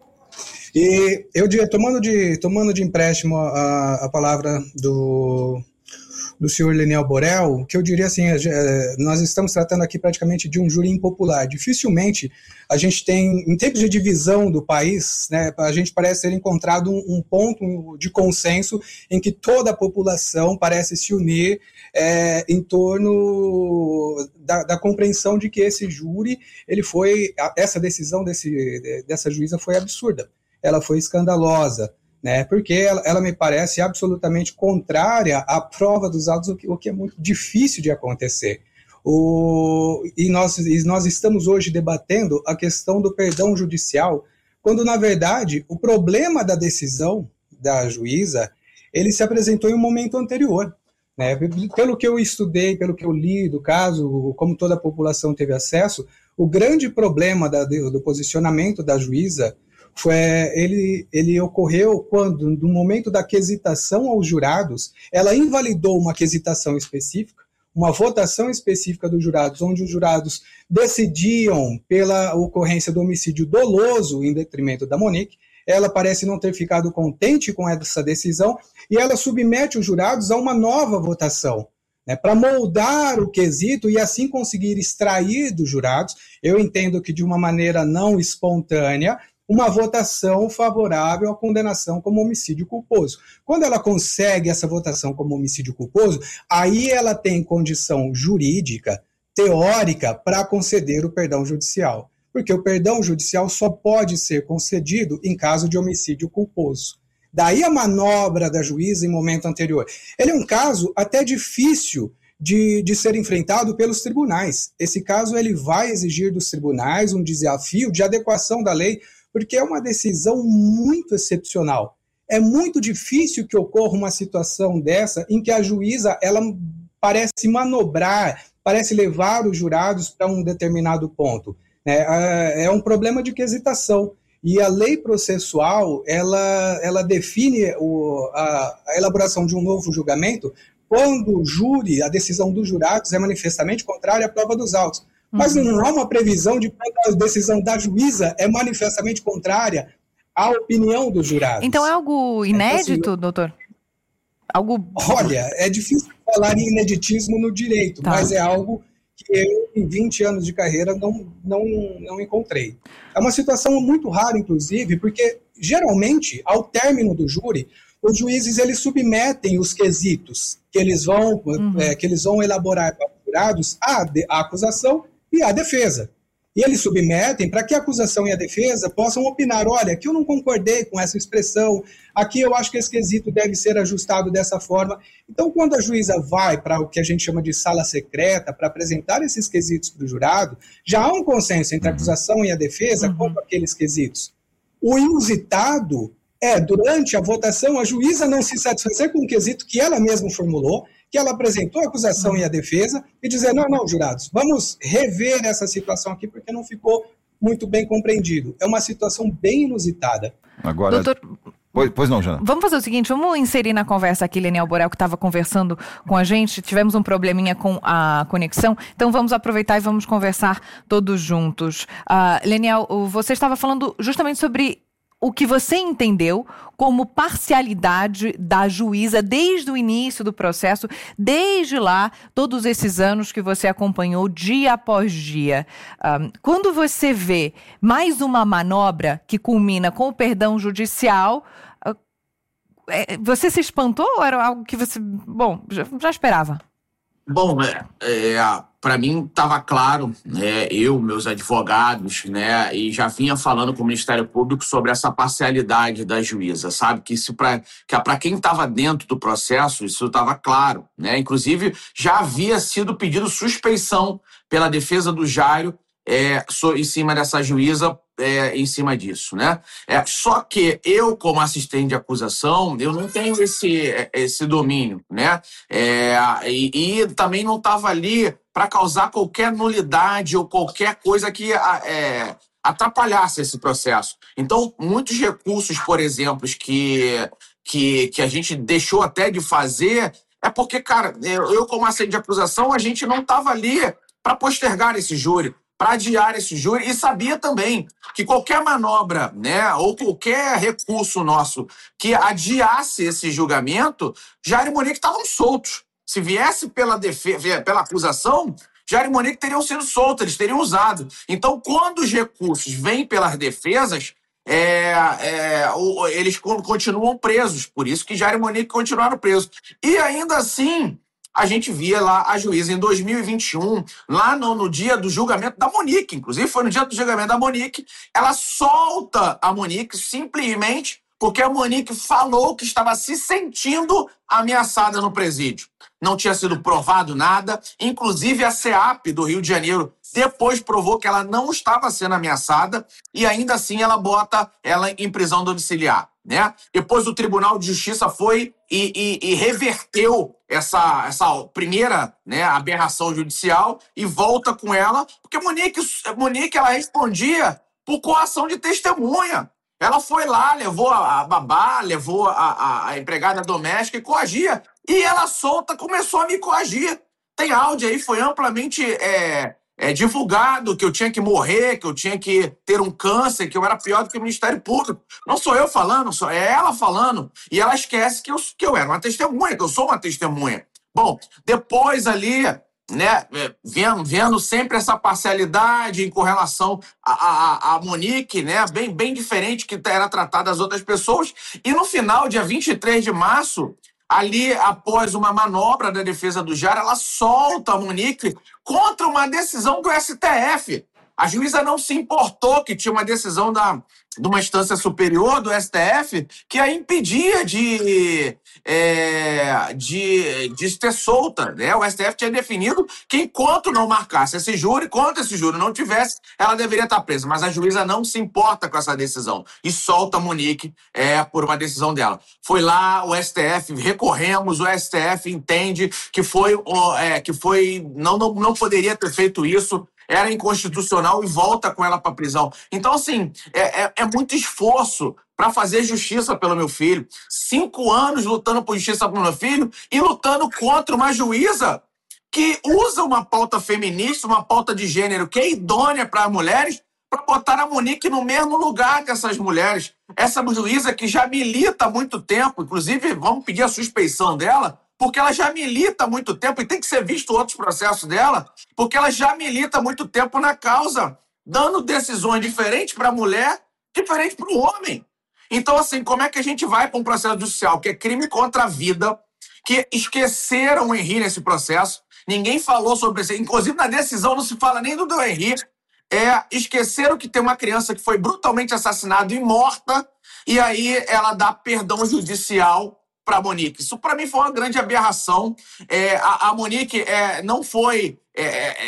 E eu, tomando de, tomando de empréstimo a, a palavra do, do senhor Leniel Borel, o que eu diria assim, nós estamos tratando aqui praticamente de um júri impopular. Dificilmente a gente tem, em tempos de divisão do país, né, a gente parece ter encontrado um, um ponto de consenso em que toda a população parece se unir é, em torno da, da compreensão de que esse júri, ele foi, essa decisão desse, dessa juíza foi absurda, ela foi escandalosa, né, porque ela, ela me parece absolutamente contrária à prova dos autos, o que, o que é muito difícil de acontecer. O, e, nós, e nós estamos hoje debatendo a questão do perdão judicial, quando, na verdade, o problema da decisão da juíza, ele se apresentou em um momento anterior. Né? Pelo que eu estudei, pelo que eu li do caso, como toda a população teve acesso, o grande problema da, do posicionamento da juíza foi, ele, ele ocorreu quando, no momento da quesitação aos jurados, ela invalidou uma quesitação específica, uma votação específica dos jurados, onde os jurados decidiam pela ocorrência do homicídio doloso em detrimento da Monique. Ela parece não ter ficado contente com essa decisão e ela submete os jurados a uma nova votação, né, para moldar o quesito e assim conseguir extrair dos jurados, eu entendo que de uma maneira não espontânea, uma votação favorável à condenação como homicídio culposo. Quando ela consegue essa votação como homicídio culposo, aí ela tem condição jurídica, teórica, para conceder o perdão judicial. Porque o perdão judicial só pode ser concedido em caso de homicídio culposo. Daí a manobra da juíza em momento anterior. Ele é um caso até difícil de, de ser enfrentado pelos tribunais. Esse caso ele vai exigir dos tribunais um desafio de adequação da lei, porque é uma decisão muito excepcional. É muito difícil que ocorra uma situação dessa em que a juíza ela parece manobrar, parece levar os jurados para um determinado ponto. É, é um problema de quesitação. E a lei processual, ela, ela define o, a, a elaboração de um novo julgamento quando o júri, a decisão dos jurados é manifestamente contrária à prova dos autos. Mas não há uma previsão de quando a decisão da juíza é manifestamente contrária à opinião dos jurados. Então é algo inédito, então, assim, doutor? Algo... Olha, é difícil falar em ineditismo no direito, tá. Mas é algo que eu, em vinte anos de carreira, não, não, não encontrei. É uma situação muito rara, inclusive, porque, geralmente, ao término do júri, os juízes eles submetem os quesitos que eles vão, uhum. é, que eles vão elaborar para os jurados à, à acusação e à defesa. E eles submetem para que a acusação e a defesa possam opinar, olha, aqui eu não concordei com essa expressão, aqui eu acho que esse quesito deve ser ajustado dessa forma. Então, quando a juíza vai para o que a gente chama de sala secreta, para apresentar esses quesitos para o jurado, já há um consenso entre a acusação e a defesa uhum. quanto àqueles quesitos. O inusitado é, durante a votação, a juíza não se satisfazer com o quesito que ela mesma formulou, que ela apresentou a acusação e a defesa, e dizer, não, não, jurados, vamos rever essa situação aqui, porque não ficou muito bem compreendido. É uma situação bem inusitada. Agora... Doutor... Pois, pois não, Jana. Vamos fazer o seguinte, vamos inserir na conversa aqui Leniel Borel, que estava conversando com a gente, tivemos um probleminha com a conexão, então vamos aproveitar e vamos conversar todos juntos. Uh, Leniel, você estava falando justamente sobre o que você entendeu como parcialidade da juíza desde o início do processo, desde lá, todos esses anos que você acompanhou dia após dia. Um, quando você vê mais uma manobra que culmina com o perdão judicial, uh, é, você se espantou ou era algo que você, bom, já, já esperava? Bom, é, é, para mim estava claro, né, eu, meus advogados, né, e já vinha falando com o Ministério Público sobre essa parcialidade da juíza, sabe? Que, que para quem estava dentro do processo, isso estava claro, né? Inclusive, já havia sido pedido suspeição pela defesa do Jairo é, so, em cima dessa juíza, é, em cima disso, né? É, só que eu, como assistente de acusação, eu não tenho esse, esse domínio, né? É, e, e também não estava ali para causar qualquer nulidade ou qualquer coisa que é, atrapalhasse esse processo. Então, muitos recursos, por exemplo, que, que, que a gente deixou até de fazer, é porque, cara, eu, como assistente de acusação, a gente não estava ali para postergar esse júri, para adiar esse júri, e sabia também que qualquer manobra, né, ou qualquer recurso nosso que adiasse esse julgamento, Jairo e Monique estavam soltos. Se viesse pela, defesa, pela acusação, Jairo e Monique teriam sido soltos, eles teriam usado. Então, quando os recursos vêm pelas defesas, é, é, eles continuam presos. Por isso que Jairo e Monique continuaram presos. E ainda assim, a gente via lá a juíza em dois mil e vinte e um, lá no, no dia do julgamento da Monique, inclusive foi no dia do julgamento da Monique, ela solta a Monique simplesmente porque a Monique falou que estava se sentindo ameaçada no presídio. Não tinha sido provado nada, inclusive a SEAP do Rio de Janeiro depois provou que ela não estava sendo ameaçada e ainda assim ela bota ela em prisão domiciliar, né? Depois o Tribunal de Justiça foi e, e, e reverteu essa, essa primeira, né, aberração judicial e volta com ela, porque Monique, Monique ela respondia por coação de testemunha. Ela foi lá, levou a babá, levou a, a, a empregada doméstica e coagia. E ela solta, começou a me coagir. tem áudio aí, foi amplamente é, é, divulgado que eu tinha que morrer, que eu tinha que ter um câncer, que eu era pior do que o Ministério Público. Não sou eu falando, só é ela falando. E ela esquece que eu, que eu era uma testemunha, que eu sou uma testemunha. Bom, depois ali, né, vendo, vendo sempre essa parcialidade com relação a, a, a Monique, né, bem, bem diferente que era tratada das outras pessoas. E no final, dia vinte e três de março, ali, após uma manobra da defesa do Jara, ela solta a Monique contra uma decisão do S T F. A juíza não se importou que tinha uma decisão da, de uma instância superior do S T F que a impedia de, é, de, de ser solta, né? O S T F tinha definido que enquanto não marcasse esse júri, enquanto esse júri não tivesse, ela deveria estar presa. Mas a juíza não se importa com essa decisão e solta a Monique é, por uma decisão dela. Foi lá, o S T F, recorremos, o S T F entende que foi, é, que foi não, não, não poderia ter feito isso, era inconstitucional e volta com ela para a prisão. Então, assim, é, é, é muito esforço para fazer justiça pelo meu filho. Cinco anos lutando por justiça pelo meu filho e lutando contra uma juíza que usa uma pauta feminista, uma pauta de gênero que é idônea para mulheres, para botar a Monique no mesmo lugar que essas mulheres. Essa juíza que já milita há muito tempo, inclusive vamos pedir a suspeição dela, porque ela já milita há muito tempo, e tem que ser visto outros processos dela, porque ela já milita há muito tempo na causa, dando decisões diferentes para a mulher, diferentes para o homem. Então, assim, como é que a gente vai para um processo judicial que é crime contra a vida, que esqueceram o Henri nesse processo, ninguém falou sobre isso, inclusive na decisão não se fala nem do do Henri, é, esqueceram que tem uma criança que foi brutalmente assassinada e morta, e aí ela dá perdão judicial para a Monique. Isso, para mim, foi uma grande aberração. É, a, a Monique é, não foi é,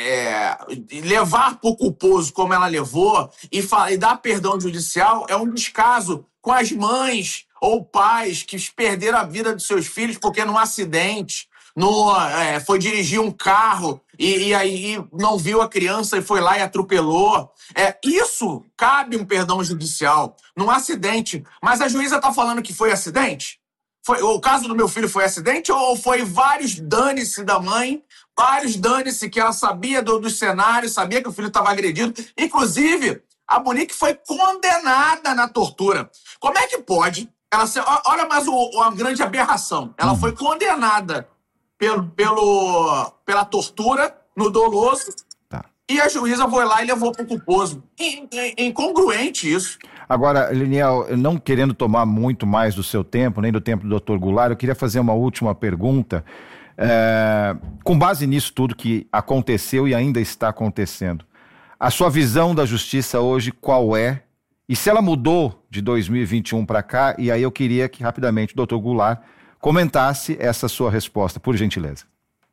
é, levar para o culposo como ela levou e, e dar perdão judicial é um descaso com as mães ou pais que perderam a vida dos seus filhos porque num acidente, no, é, foi dirigir um carro e, e aí não viu a criança e foi lá e atropelou. É, isso cabe um perdão judicial num acidente. Mas a juíza está falando que foi acidente? Foi, o caso do meu filho foi acidente ou foi vários dane-se da mãe, vários dane-se que ela sabia do, do cenário, sabia que o filho estava agredido. Inclusive, a Monique foi condenada na tortura. Como é que pode? Ela ser, olha mais o, uma grande aberração. Ela foi condenada pelo, pelo, pela tortura no doloso tá. E a juíza foi lá e levou para o culposo. Incongruente isso. Agora, Liniel, não querendo tomar muito mais do seu tempo, nem do tempo do doutor Goulart, eu queria fazer uma última pergunta. É, com base nisso tudo que aconteceu e ainda está acontecendo, a sua visão da justiça hoje qual é? E se ela mudou de dois mil e vinte e um para cá? E aí eu queria que rapidamente o doutor Goulart comentasse essa sua resposta, por gentileza.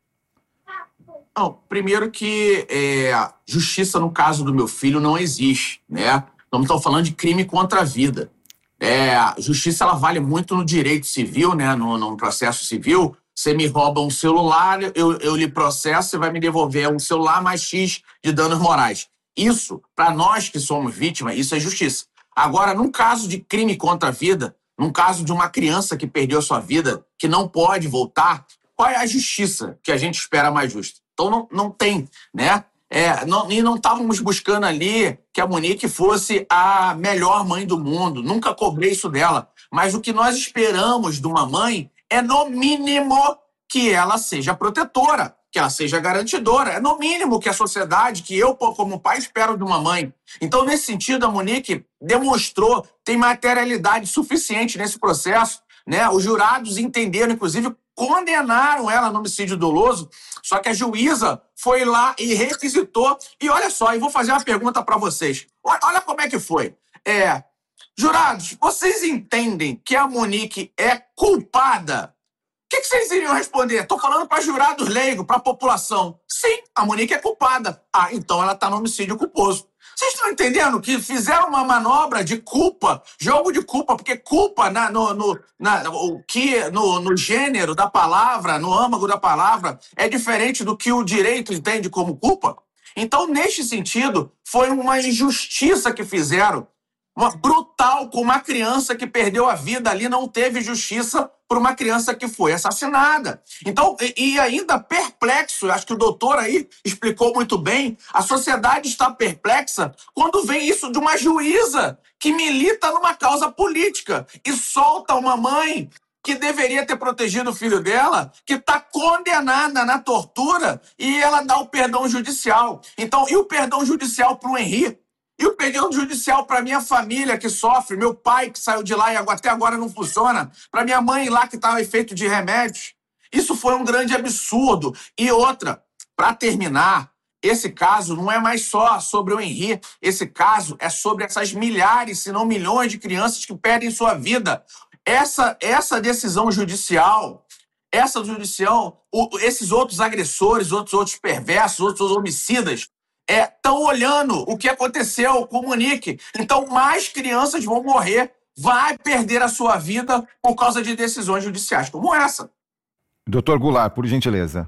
Não, primeiro que é, justiça no caso do meu filho não existe, né? Não estamos falando de crime contra a vida. É, a justiça ela vale muito no direito civil, né? No, no processo civil. Você me rouba um celular, eu, eu lhe processo, você vai me devolver um celular mais X de danos morais. Isso, para nós que somos vítimas, isso é justiça. Agora, num caso de crime contra a vida, num caso de uma criança que perdeu a sua vida, que não pode voltar, qual é a justiça que a gente espera mais justa? Então não, não tem, né? É, não, e não estávamos buscando ali que a Monique fosse a melhor mãe do mundo. Nunca cobrei isso dela. Mas o que nós esperamos de uma mãe é, no mínimo, que ela seja protetora, que ela seja garantidora. É no mínimo que a sociedade, que eu, como pai, espero de uma mãe. Então, nesse sentido, a Monique demonstrou, tem materialidade suficiente nesse processo, né? Os jurados entenderam, inclusive, condenaram ela no homicídio doloso, só que a juíza foi lá e requisitou. E olha só, eu vou fazer uma pergunta para vocês. Olha como é que foi. É, jurados, vocês entendem que a Monique é culpada? O que, que vocês iriam responder? Estou falando para jurados leigos, para a população. Sim, a Monique é culpada. Ah, então ela está no homicídio culposo. Vocês estão entendendo que fizeram uma manobra de culpa, jogo de culpa, porque culpa na, no, no, na, o que, no, no gênero da palavra, no âmago da palavra, é diferente do que o direito entende como culpa? Então, neste sentido, foi uma injustiça que fizeram. uma, brutal com uma criança que perdeu a vida ali, não teve justiça por uma criança que foi assassinada. Então, e, e ainda perplexo, acho que o doutor aí explicou muito bem, a sociedade está perplexa quando vem isso de uma juíza que milita numa causa política e solta uma mãe que deveria ter protegido o filho dela, que está condenada na tortura, e ela dá o perdão judicial. Então, e o perdão judicial para o Henri? E o perdão judicial para minha família que sofre, meu pai que saiu de lá e até agora não funciona, para minha mãe lá que estava efeito de remédios? Isso foi um grande absurdo. E outra, para terminar, esse caso não é mais só sobre o Henri, esse caso é sobre essas milhares, se não milhões de crianças que perdem sua vida. Essa, essa decisão judicial, essa judicial, o, esses outros agressores, outros, outros perversos, outros homicidas, estão é, olhando o que aconteceu com o Monique. Então, mais crianças vão morrer, vai perder a sua vida por causa de decisões judiciais como essa. doutor Goulart, por gentileza.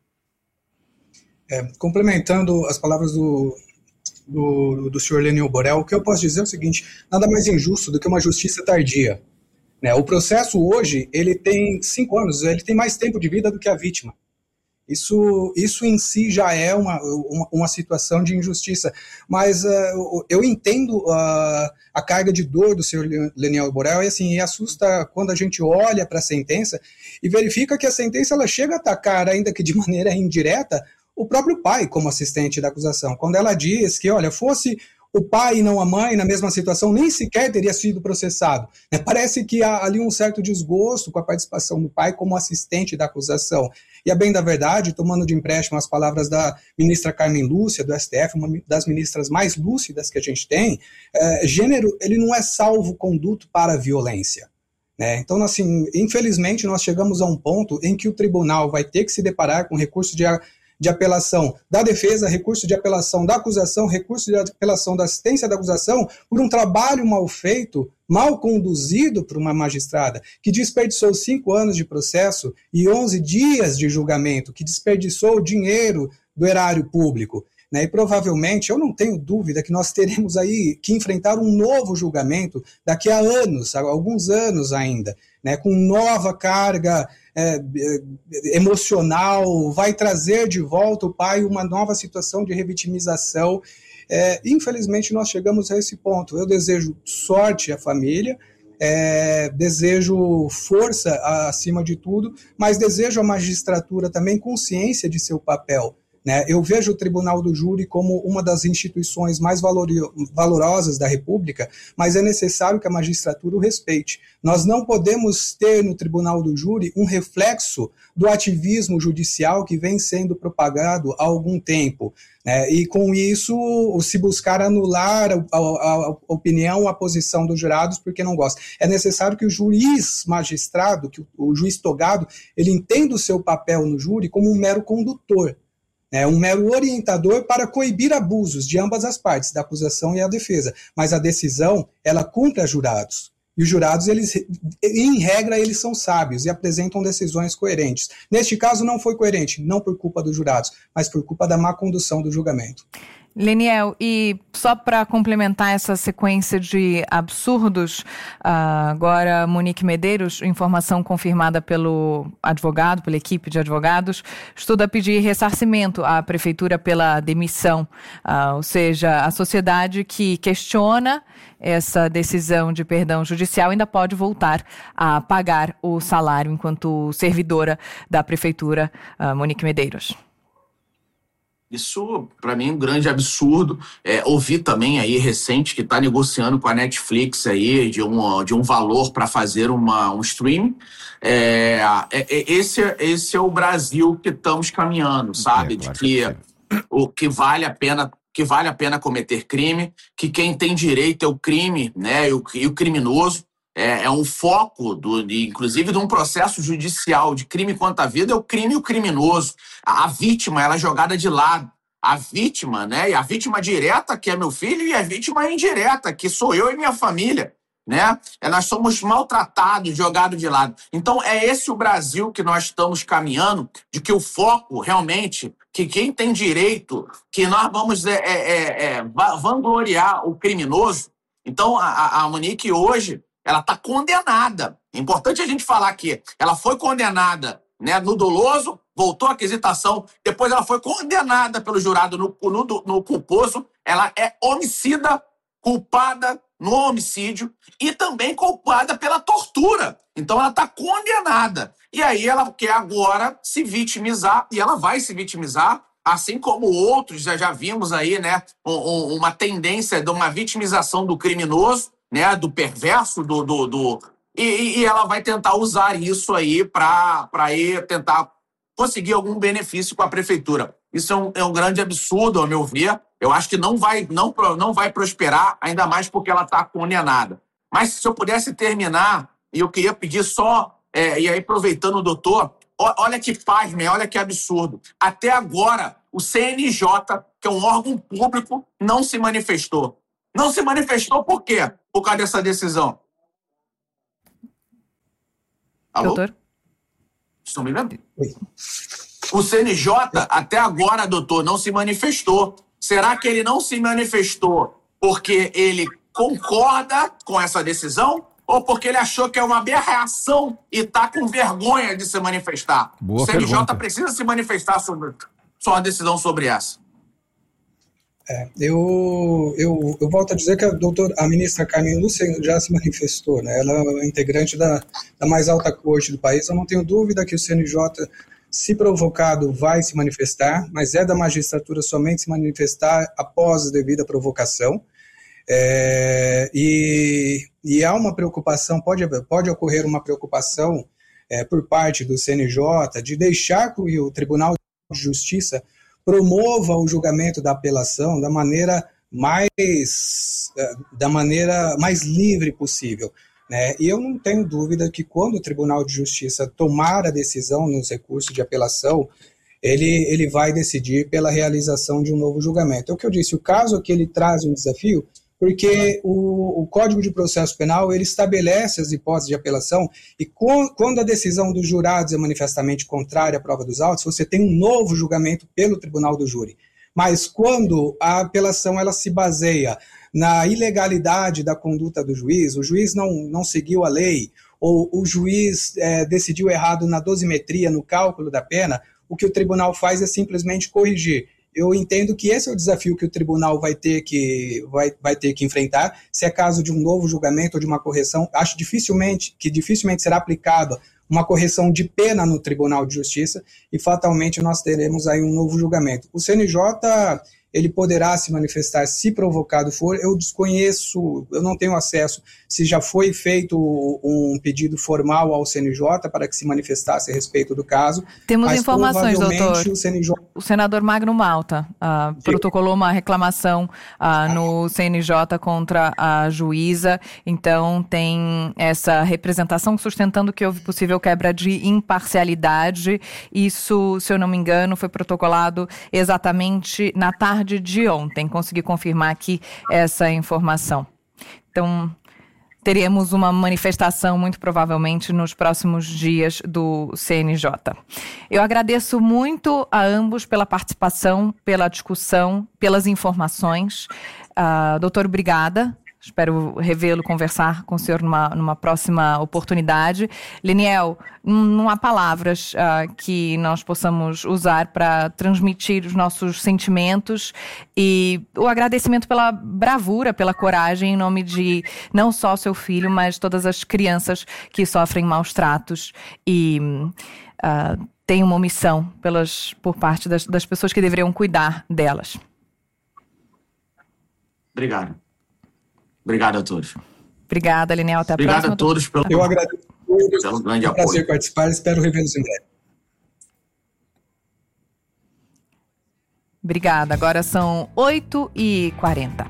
É, complementando as palavras do, do, do senhor Leniel Borel, o que eu posso dizer é o seguinte: nada mais injusto do que uma justiça tardia. Né? O processo hoje, ele tem cinco anos, ele tem mais tempo de vida do que a vítima. Isso, isso em si já é uma, uma, uma situação de injustiça. Mas uh, eu entendo uh, a carga de dor do senhor Leniel Borel, e assim, e assusta quando a gente olha para a sentença e verifica que a sentença ela chega a atacar, ainda que de maneira indireta, o próprio pai como assistente da acusação. Quando ela diz que, olha, fosse o pai e não a mãe na mesma situação, nem sequer teria sido processado. Né? Parece que há ali um certo desgosto com a participação do pai como assistente da acusação. E a bem da verdade, tomando de empréstimo as palavras da ministra Carmen Lúcia, do S T F, uma das ministras mais lúcidas que a gente tem, é, gênero, ele não é salvo-conduto para a violência. Né? Então, assim, infelizmente, nós chegamos a um ponto em que o tribunal vai ter que se deparar com recurso de de apelação da defesa, recurso de apelação da acusação, recurso de apelação da assistência da acusação, por um trabalho mal feito, mal conduzido por uma magistrada, que desperdiçou cinco anos de processo e onze dias de julgamento, que desperdiçou o dinheiro do erário público. Né? E provavelmente, eu não tenho dúvida que nós teremos aí que enfrentar um novo julgamento daqui a anos, a alguns anos ainda, né? Com nova carga É, emocional, vai trazer de volta o pai uma nova situação de revitimização. É, infelizmente, nós chegamos a esse ponto. Eu desejo sorte à família, é, desejo força acima de tudo, mas desejo à magistratura também consciência de seu papel. Né? Eu vejo o Tribunal do Júri como uma das instituições mais valori- valorosas da República, mas é necessário que a magistratura o respeite. Nós não podemos ter no Tribunal do Júri um reflexo do ativismo judicial que vem sendo propagado há algum tempo. Né? E com isso, se buscar anular a, a, a opinião, a posição dos jurados, porque não gosta. É necessário que o juiz magistrado, que o, o juiz togado, ele entenda o seu papel no júri como um mero condutor. É um mero orientador para coibir abusos de ambas as partes, da acusação e a defesa. Mas a decisão, ela cumpre a jurados. E os jurados, eles, em regra, eles são sábios e apresentam decisões coerentes. Neste caso, não foi coerente, não por culpa dos jurados, mas por culpa da má condução do julgamento. Leniel, e só para complementar essa sequência de absurdos, uh, agora Monique Medeiros, informação confirmada pelo advogado, pela equipe de advogados, estuda pedir ressarcimento à prefeitura pela demissão, uh, ou seja, a sociedade que questiona essa decisão de perdão judicial ainda pode voltar a pagar o salário enquanto servidora da prefeitura, uh, Monique Medeiros. Isso, para mim, é um grande absurdo. É, ouvi também aí, recente, que está negociando com a Netflix aí de um, de um valor para fazer uma, um streaming. É, é, esse, esse é o Brasil que estamos caminhando, sabe? É, claro, de que, que o que vale a pena... que vale a pena cometer crime, que quem tem direito é o crime, né, e o, e o criminoso. É, é um foco, do, de, inclusive, de um processo judicial de crime contra a vida, é o crime e o criminoso. A, a vítima, ela é jogada de lado. A vítima, né, e a vítima direta, que é meu filho, e a vítima indireta, que sou eu e minha família. Né? É, nós somos maltratados, jogados de lado. Então, é esse o Brasil que nós estamos caminhando, de que o foco, realmente, que quem tem direito, que nós vamos é, é, é, vangloriar o criminoso, Então, a, a Monique hoje, ela está condenada. É importante a gente falar que ela foi condenada, né, no doloso, voltou à aquisitação, depois ela foi condenada pelo jurado no, no, no culposo, ela é homicida, culpada no homicídio e também culpada pela tortura. Então ela está condenada. E aí ela quer agora se vitimizar, e ela vai se vitimizar, assim como outros, já, já vimos aí, né, um, um, uma tendência de uma vitimização do criminoso, né, do perverso, do... do, do e, e ela vai tentar usar isso aí para tentar conseguir algum benefício com a prefeitura. Isso é um, é um grande absurdo, ao meu ver. Eu acho que não vai, não, não vai prosperar, ainda mais porque ela está condenada. Mas se eu pudesse terminar, e eu queria pedir só, é, e aí aproveitando o doutor, olha que pasme, olha que absurdo. Até agora, o C N J, que é um órgão público, não se manifestou. Não se manifestou por quê? Por causa dessa decisão. Alô? Doutor? Estão me vendo? O C N J, até agora, doutor, não se manifestou. Será que ele não se manifestou porque ele concorda com essa decisão ou porque ele achou que é uma aberração e está com vergonha de se manifestar? Boa o C N J pergunta. precisa se manifestar sobre sua decisão sobre essa. É, eu, eu, eu volto a dizer que a, doutor, a ministra Carmen Lúcia já se manifestou, né? Ela é integrante da, da mais alta corte do país. Eu não tenho dúvida que o C N J, se provocado, vai se manifestar, mas é da magistratura somente se manifestar após a devida provocação. É, e, e há uma preocupação, pode, pode ocorrer uma preocupação é, por parte do C N J de deixar que o Tribunal de Justiça promova o julgamento da apelação da maneira mais, da maneira mais livre possível, né? E eu não tenho dúvida que quando o Tribunal de Justiça tomar a decisão nos recursos de apelação, ele, ele vai decidir pela realização de um novo julgamento. É o que eu disse, o caso aqui ele traz um desafio, porque o, o Código de Processo Penal ele estabelece as hipóteses de apelação e com, quando a decisão dos jurados é manifestamente contrária à prova dos autos, você tem um novo julgamento pelo tribunal do júri. Mas quando a apelação ela se baseia na ilegalidade da conduta do juiz, o juiz não, não seguiu a lei, ou o juiz é, decidiu errado na dosimetria, no cálculo da pena, o que o tribunal faz é simplesmente corrigir. Eu entendo que esse é o desafio que o tribunal vai ter que, vai, vai ter que enfrentar. Se é caso de um novo julgamento ou de uma correção, acho dificilmente, que dificilmente será aplicado uma correção de pena no Tribunal de Justiça e fatalmente nós teremos aí um novo julgamento. O C N J, ele poderá se manifestar se provocado for. Eu desconheço, eu não tenho acesso se já foi feito um pedido formal ao C N J para que se manifestasse a respeito do caso. Temos mas informações, doutor. O, C N J... o senador Magno Malta uh, protocolou uma reclamação uh, no C N J contra a juíza, então tem essa representação sustentando que houve possível quebra de imparcialidade. Isso, se eu não me engano, foi protocolado exatamente na tarde de ontem. Consegui confirmar aqui essa informação. Então, teremos uma manifestação, muito provavelmente, nos próximos dias do C N J. Eu agradeço muito a ambos pela participação, pela discussão, pelas informações. Uh, doutor, obrigada. Espero revê-lo, conversar com o senhor numa, numa próxima oportunidade. Leniel, não há palavras uh, que nós possamos usar para transmitir os nossos sentimentos e o agradecimento pela bravura, pela coragem, em nome de não só o seu filho, mas todas as crianças que sofrem maus tratos e uh, têm uma omissão pelas, por parte das, das pessoas que deveriam cuidar delas. Obrigado. Obrigado a todos. Obrigada, Leniel. Até a Obrigado próxima. a todos pelo, Eu agradeço todos, pelo grande é um apoio. prazer participar, espero revê-los em breve. Obrigada. Agora são oito e quarenta.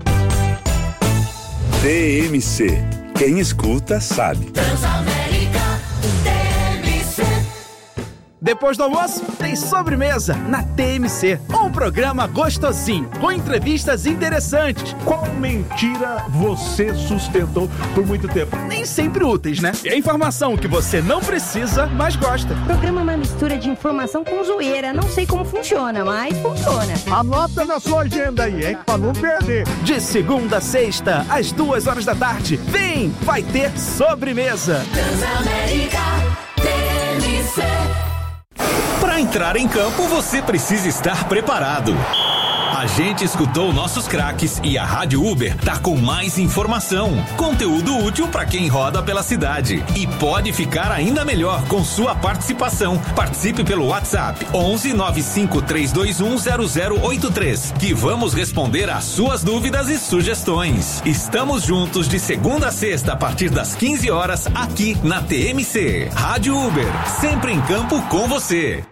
T M C. Quem escuta sabe. Transamérica T M C. Depois do almoço, tem sobremesa na T M C. Um programa gostosinho, com entrevistas interessantes. Qual mentira você sustentou por muito tempo? Nem sempre úteis, né? E a informação que você não precisa, mas gosta. O programa é uma mistura de informação com zoeira. Não sei como funciona, mas funciona. Anota na sua agenda aí, hein? Pra não perder. De segunda a sexta, às duas horas da tarde. Vem, vai ter sobremesa. Transamérica T M C. Para entrar em campo, você precisa estar preparado. A gente escutou nossos craques e a Rádio Uber tá com mais informação, conteúdo útil para quem roda pela cidade. E pode ficar ainda melhor com sua participação. Participe pelo WhatsApp onze nove cinco três dois um zero zero oito três, que vamos responder às suas dúvidas e sugestões. Estamos juntos de segunda a sexta a partir das quinze horas aqui na T M C. Rádio Uber, sempre em campo com você.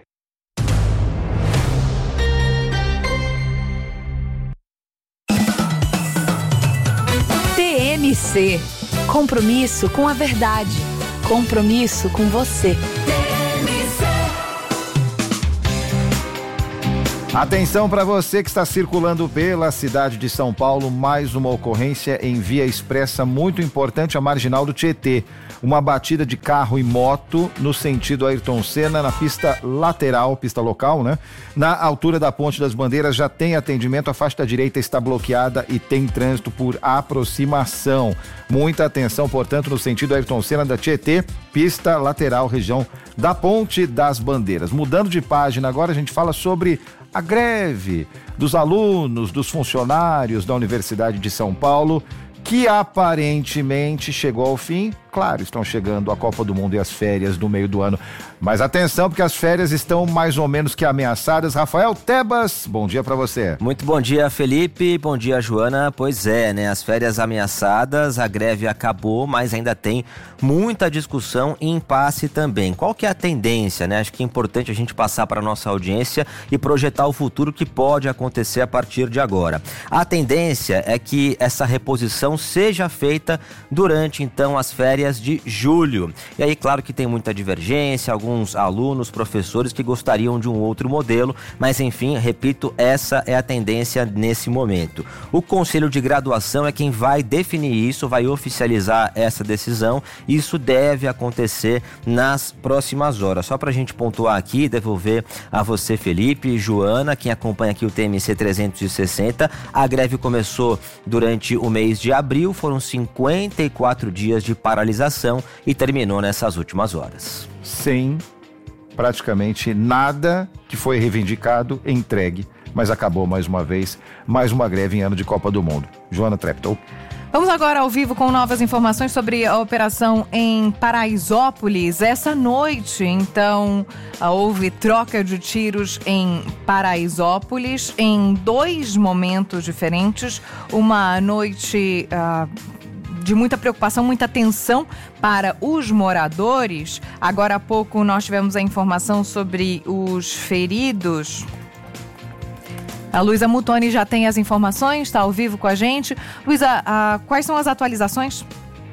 T M C. Compromisso com a verdade. Compromisso com você. Atenção para você que está circulando pela cidade de São Paulo, mais uma ocorrência em via expressa muito importante, a Marginal do Tietê. Uma batida de carro e moto no sentido Ayrton Senna, na pista lateral, pista local, né? Na altura da Ponte das Bandeiras já tem atendimento, a faixa da direita está bloqueada e tem trânsito por aproximação. Muita atenção, portanto, no sentido Ayrton Senna da Tietê, pista lateral, região da Ponte das Bandeiras. Mudando de página, agora a gente fala sobre a greve dos alunos, dos funcionários da Universidade de São Paulo, que aparentemente chegou ao fim. Claro, estão chegando a Copa do Mundo e as férias do meio do ano. Mas atenção, porque as férias estão mais ou menos que ameaçadas. Rafael Tebas, bom dia para você. Muito bom dia, Felipe. Bom dia, Joana. Pois é, né? As férias ameaçadas, a greve acabou, mas ainda tem muita discussão e impasse também. Qual que é a tendência, né? Acho que é importante a gente passar para a nossa audiência e projetar o futuro que pode acontecer a partir de agora. A tendência é que essa reposição seja feita durante, então, as férias de julho. E aí, claro que tem muita divergência, alguns alunos, professores que gostariam de um outro modelo, mas enfim, repito, essa é a tendência nesse momento. O Conselho de Graduação é quem vai definir isso, vai oficializar essa decisão. Isso deve acontecer nas próximas horas. Só pra gente pontuar aqui, devolver a você, Felipe, Joana, quem acompanha aqui o T M C trezentos e sessenta, a greve começou durante o mês de abril, foram cinquenta e quatro dias de paralisação e terminou nessas últimas horas. Sem praticamente nada que foi reivindicado entregue, mas acabou mais uma vez, mais uma greve em ano de Copa do Mundo. Joana Treptow. Vamos agora ao vivo com novas informações sobre a operação em Paraisópolis. Essa noite, então, houve troca de tiros em Paraisópolis em dois momentos diferentes. Uma noite Uh, de muita preocupação, muita tensão para os moradores. Agora há pouco nós tivemos a informação sobre os feridos. A Luísa Mutoni já tem as informações, está ao vivo com a gente. Luísa, ah, quais são as atualizações?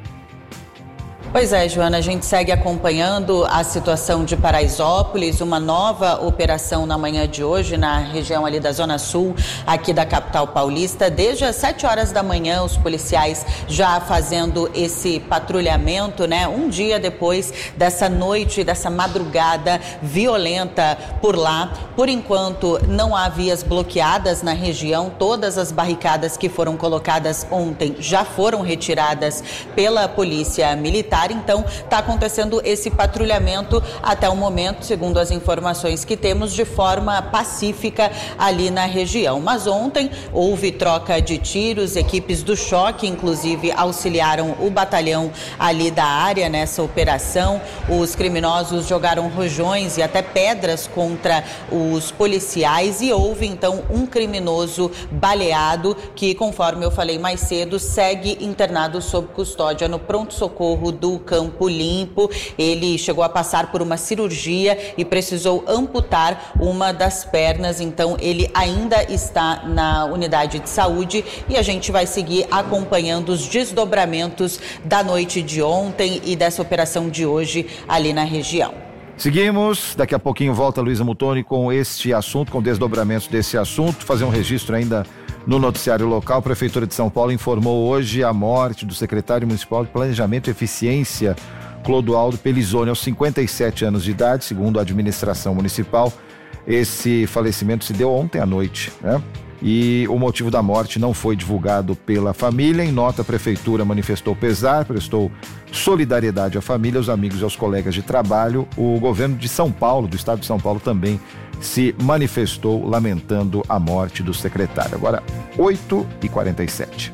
Pois é, Joana, a gente segue acompanhando a situação de Paraisópolis, uma nova operação na manhã de hoje na região ali da Zona Sul, aqui da capital paulista. Desde as sete horas da manhã, os policiais já fazendo esse patrulhamento, né? Um dia depois dessa noite, dessa madrugada violenta por lá. Por enquanto, não há vias bloqueadas na região. Todas as barricadas que foram colocadas ontem já foram retiradas pela Polícia Militar. Então, está acontecendo esse patrulhamento até o momento, segundo as informações que temos, de forma pacífica ali na região. Mas ontem houve troca de tiros, equipes do choque, inclusive, auxiliaram o batalhão ali da área nessa operação. Os criminosos jogaram rojões e até pedras contra os policiais e houve, então, um criminoso baleado que, conforme eu falei mais cedo, segue internado sob custódia no pronto-socorro do Campo Limpo. Ele chegou a passar por uma cirurgia e precisou amputar uma das pernas, então ele ainda está na unidade de saúde e a gente vai seguir acompanhando os desdobramentos da noite de ontem e dessa operação de hoje ali na região. Seguimos, daqui a pouquinho volta Luísa Mutoni com este assunto, com desdobramentos desse assunto, fazer um registro ainda no noticiário local. A Prefeitura de São Paulo informou hoje a morte do secretário municipal de Planejamento e Eficiência, Clodoaldo Pelizoni, aos cinquenta e sete anos de idade, segundo a administração municipal. Esse falecimento se deu ontem à noite, né? E o motivo da morte não foi divulgado pela família. Em nota, a prefeitura manifestou pesar, prestou solidariedade à família, aos amigos e aos colegas de trabalho. O governo de São Paulo, do estado de São Paulo, também se manifestou lamentando a morte do secretário. Agora, oito e quarenta e sete.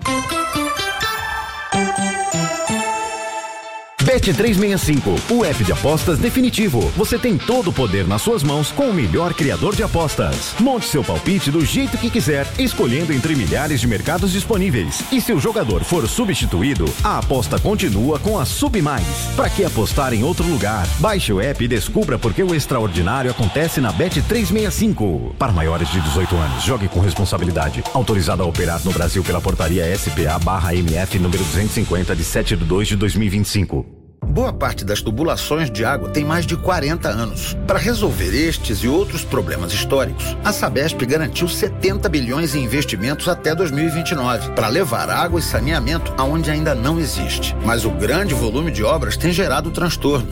Bet trezentos e sessenta e cinco, o app de apostas definitivo. Você tem todo o poder nas suas mãos com o melhor criador de apostas. Monte seu palpite do jeito que quiser, escolhendo entre milhares de mercados disponíveis. E se o jogador for substituído, a aposta continua com a Sub Mais. Para que apostar em outro lugar? Baixe o app e descubra por que o extraordinário acontece na Bet trezentos e sessenta e cinco. Para maiores de dezoito anos, jogue com responsabilidade. Autorizado a operar no Brasil pela portaria S P A barra M F número duzentos e cinquenta de sete de dois de dois mil e vinte e cinco. Boa parte das tubulações de água tem mais de quarenta anos. Para resolver estes e outros problemas históricos, a Sabesp garantiu setenta bilhões em investimentos até dois mil e vinte e nove, para levar água e saneamento aonde ainda não existe. Mas o grande volume de obras tem gerado transtornos.